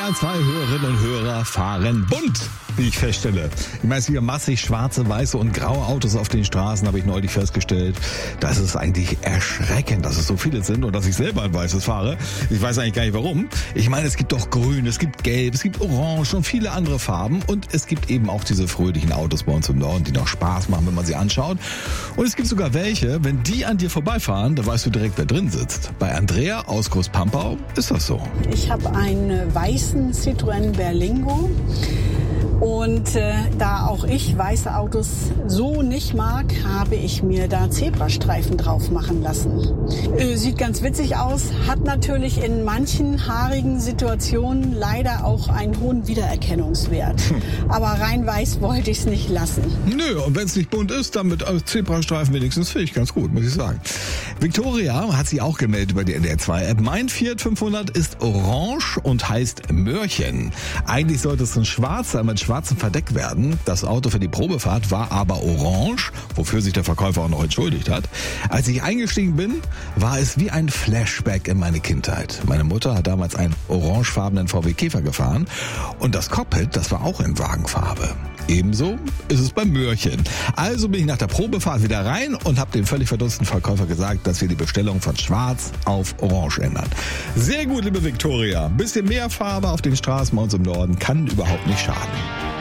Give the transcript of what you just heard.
Bayern 2 Hörerinnen und Hörer fahren bunt, wie ich feststelle. Ich meine, es sind hier massig schwarze, weiße und graue Autos auf den Straßen, habe ich neulich festgestellt. Das ist eigentlich erschreckend, dass es so viele sind und dass ich selber ein weißes fahre. Ich weiß eigentlich gar nicht warum. Ich meine, es gibt doch grün, es gibt gelb, es gibt orange und viele andere Farben. Und es gibt eben auch diese fröhlichen Autos bei uns im Norden, die noch Spaß machen, wenn man sie anschaut. Und es gibt sogar welche, wenn die an dir vorbeifahren, da weißt du direkt, wer drin sitzt. Bei Andrea aus Großpampau ist das so. Ich habe einen weißen Citroën Berlingo. Und da auch ich weiße Autos so nicht mag, habe ich mir da Zebrastreifen drauf machen lassen. Sieht ganz witzig aus, hat natürlich in manchen haarigen Situationen leider auch einen hohen Wiedererkennungswert. Aber rein weiß wollte ich es nicht lassen. Nö, und wenn es nicht bunt ist, dann mit Zebrastreifen wenigstens finde ich ganz gut, muss ich sagen. Victoria hat sich auch gemeldet über die NDR 2 App. Mein Fiat 500 ist orange und heißt Möhrchen. Eigentlich sollte es ein schwarzer mit schwarzem Verdeck werden. Das Auto für die Probefahrt war aber orange, wofür sich der Verkäufer auch noch entschuldigt hat. Als ich eingestiegen bin, war es wie ein Flashback in meine Kindheit. Meine Mutter hat damals einen orangefarbenen VW Käfer gefahren und das Cockpit, das war auch in Wagenfarbe. Ebenso ist es beim Möhrchen. Also bin ich nach der Probefahrt wieder rein und habe dem völlig verdutzten Verkäufer gesagt, dass wir die Bestellung von schwarz auf orange ändern. Sehr gut, liebe Victoria. Ein bisschen mehr Farbe auf den Straßen bei uns im Norden kann überhaupt nicht schaden.